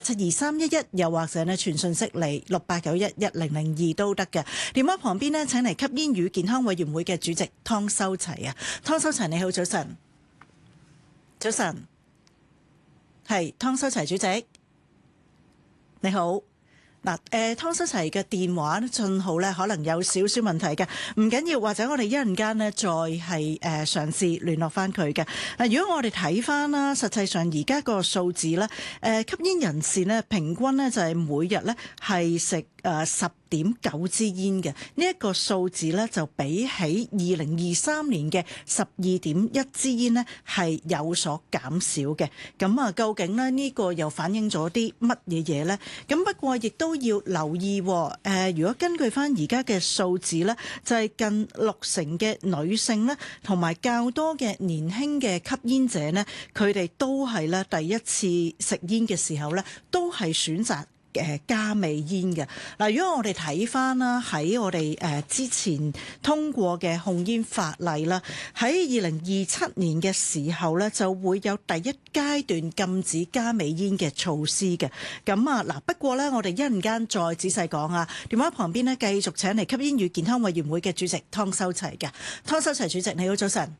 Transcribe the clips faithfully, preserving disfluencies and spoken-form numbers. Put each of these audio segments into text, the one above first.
七二三一一，又或者呢傳訊息嚟六八九一一零零二都得嘅。電話旁邊呢，請嚟吸煙與健康委員會嘅主席湯修齊啊，湯修齊你好，早晨。早晨，係湯修齊主席，你好。嗱，誒湯修齊嘅電話信號咧，可能有少少問題嘅，唔緊要，或者我哋一陣間呢，再係誒嘗試聯絡翻佢嘅。嗱，如果我哋睇翻啦，實際上而家個數字咧，誒吸煙人士呢，平均呢就係每日咧係食誒十點九支煙嘅，呢一個數字呢，就比起二零二三年嘅十二點一支煙呢，係有所減少嘅。咁啊，究竟呢，呢個又反映咗啲乜嘢嘢呢？咁不過亦都要留意，誒，如果根據翻而家嘅數字呢，就係近六成嘅女性呢，同埋較多嘅年輕嘅吸煙者呢，佢哋都係咧第一次食煙嘅時候呢，都係選擇誒加味煙嘅。嗱，如果我哋睇翻啦，喺我哋誒之前通過嘅控煙法例啦，喺二零二七年嘅時候咧，就會有第一階段禁止加味煙嘅措施嘅。咁啊，嗱，不過咧，我哋一陣間再仔細講啊。電話旁邊咧，繼續請嚟吸煙與健康委員會嘅主席湯修齊嘅。湯修齊主席，你好，早晨。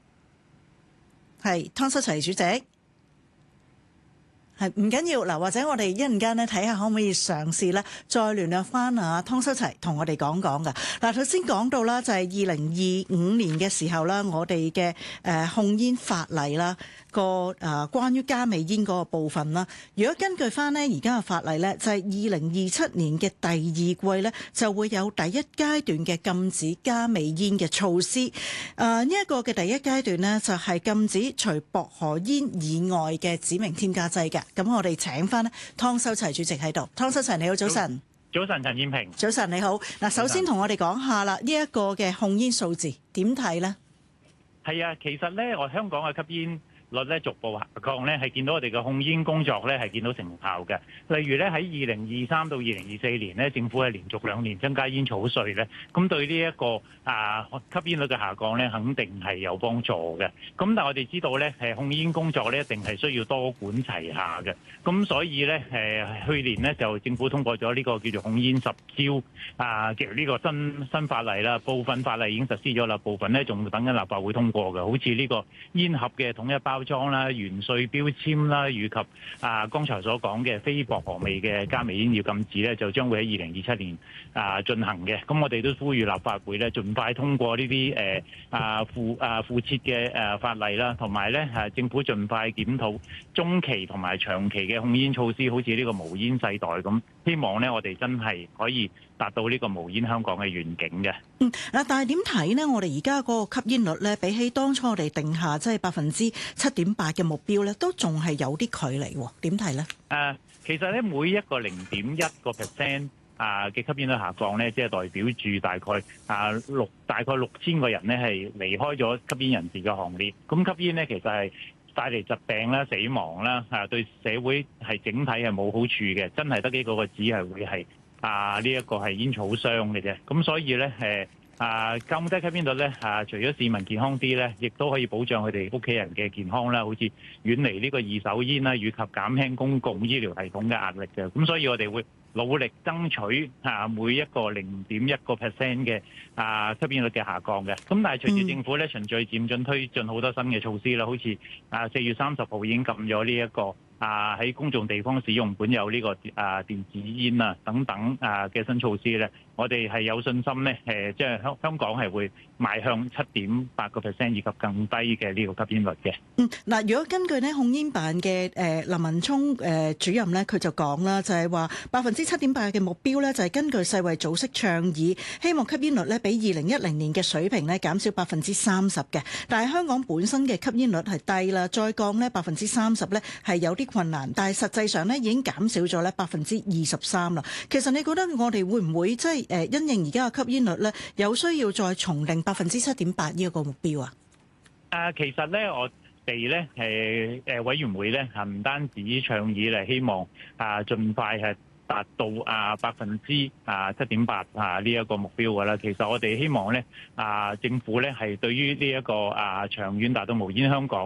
係湯修齊主席。係唔緊要嗱，或者我哋一陣間咧睇下可唔可以嘗試咧，再聯絡翻啊湯修齊同我哋講講㗎。嗱，頭先講到啦，就係二零二五年嘅時候啦，我哋嘅誒控煙法例啦，個誒關於加味煙嗰個部分啦。如果根據翻呢而家嘅法例咧，就係二零二七年嘅第二季咧，就會有第一階段嘅禁止加味煙嘅措施。誒呢一個嘅第一階段呢，就係禁止除薄荷煙以外嘅指明添加劑嘅。咁我哋請翻咧湯修齊主席喺度。湯修齊你好，早晨。 早晨，陳燕平。 早晨你好。嗱，首先同我哋講下啦，呢一個嘅控煙數字點睇呢？ 係啊，其實咧，我香港嘅吸煙率咧逐步下降咧，係見到我哋嘅控煙工作咧係見到成效嘅。例如咧喺二零二三到二零二四年咧，政府係連續兩年增加煙草稅咧，咁對呢一個啊吸煙率嘅下降咧，肯定係有幫助嘅。咁但係我哋知道咧，誒控煙工作咧一定係需要多管齊下嘅。咁所以咧誒去年咧就政府通過咗呢個叫做控煙十招啊嘅呢個新新法例啦，部分法例已經實施咗啦，部分咧仲等緊立法會通過嘅，好似呢個煙盒嘅統一包裝啦、原稅標籤啦，以及啊剛才所講嘅非薄荷味嘅加味煙要禁止咧，就將會喺二零二七年啊進行嘅。咁我哋都呼籲立法會咧，盡快通過呢啲誒啊附啊附設嘅誒法例啦，同埋咧誒政府盡快檢討中期同埋長期嘅控煙措施，好似呢個無煙世代咁。希望咧，我哋真係可以達到呢個無煙香港嘅願景嘅。 嗯，嗱，但係點睇呢？我哋而家嗰個吸煙率咧，比起當初我哋定下即係百分之七點八嘅目標咧，都仲係有啲距離喎。點睇咧？誒， 其實咧，每一個零點一個 percent 啊嘅吸煙率下降咧，即係代表住大概啊六大概六千個人咧係離開咗吸煙人士嘅行列。咁吸煙咧，其實係帶嚟疾病啦、死亡啦，啊對社會係整體係冇好處嘅，真係得幾個個只係會係啊呢一個係煙草商嘅啫。咁所以咧誒啊降低吸煙率咧啊，除咗市民健康啲咧，亦都可以保障佢哋屋企人嘅健康啦，好似遠離呢個二手煙啦，以及減輕公共醫療系統嘅壓力嘅。咁所以我哋會努力爭取啊每一個零點一個 percent 嘅啊吸煙率嘅下降嘅。咁但係隨住政府咧循序漸進推進好多新嘅措施啦，好似啊四月三十號已經禁咗呢一個啊喺公眾地方使用本有呢個啊電子煙啊等等啊嘅新措施咧，我哋係有信心咧誒，即係香香港係會邁向七點八個 percent 以及更低嘅呢個吸煙率嘅。 嗯，嗱，如果根據咧控煙辦嘅誒林文聰誒主任咧，佢就講啦，就係話百分之七點八嘅目標咧，就係根據世衛組織倡議，希望吸煙率咧比二零一零年嘅水平咧減少百分之三十嘅。但係香港本身嘅吸煙率係低啦，再降咧百分之三十咧係有啲困難，但係實際上咧已經減少咗咧百分之二十三啦。其實你覺得我哋會唔會即係誒因應而家嘅吸煙率咧，有需要再重定百分之七點八呢一個目標啊？ 啊，其實咧我哋咧誒誒委員會咧係唔單止倡議嚟，希望啊盡快係達到啊百分之啊七點八啊呢一個目標㗎啦。其實我哋希望咧啊政府咧係對於呢一個啊長遠達到無煙香港咧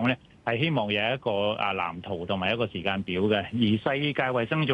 係希望有一個啊藍圖同埋一個時間表嘅。而世界衛生組